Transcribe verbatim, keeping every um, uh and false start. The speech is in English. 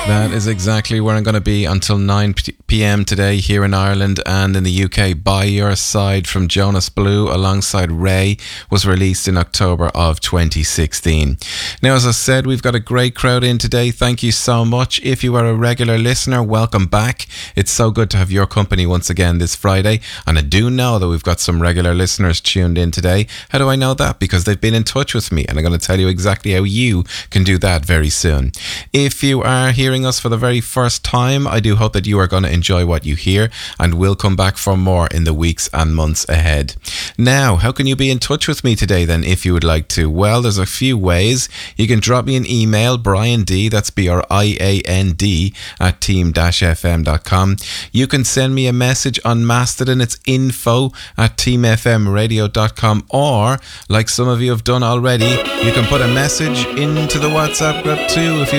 That is exactly where I'm going to be until nine p.m. today here in Ireland and in the U K. By Your Side from Jonas Blue alongside Ray was released in October of twenty sixteen. Now, as I said, we've got a great crowd in today. Thank you so much. If you are a regular listener, welcome back. It's so good to have your company once again this Friday. And I do know that we've got some regular listeners tuned in today. How do I know that? Because they've been in touch with me, and I'm going to tell you exactly how you can do that very soon. If you are hearing us for the very first time, I do hope that you are going to enjoy what you hear, and we'll come back for more in the weeks and months ahead. Now, how can you be in touch with me today then if you would like to? Well, there's a few ways. You can drop me an email, Brian D, that's B R I A N D, at team dash f m dot com. You can send me a message on Mastodon, it's info at team f m radio dot com, or like some of you have done already, you can put a message into the WhatsApp group too if you